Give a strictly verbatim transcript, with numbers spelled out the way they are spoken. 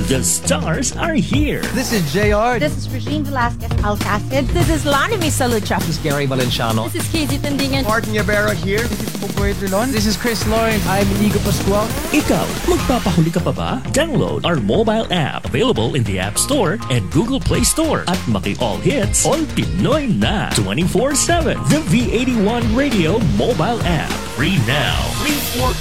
The stars are here. This is J R. This is Regine Velasquez Alcacid. This is Lani Misalucha. This is Gary Valenciano. This is Casey Tindingan. Martin Yabera here. This is Popoy Trilon. This is Chris Lawrence. I'm Inigo Pascual. Ikaw, magpapahuli ka pa ba? Download our mobile app available in the App Store and Google Play Store at Maki All Hits, All Pinoy na twenty-four seven. The V eighty-one Radio mobile app. Free now. Free for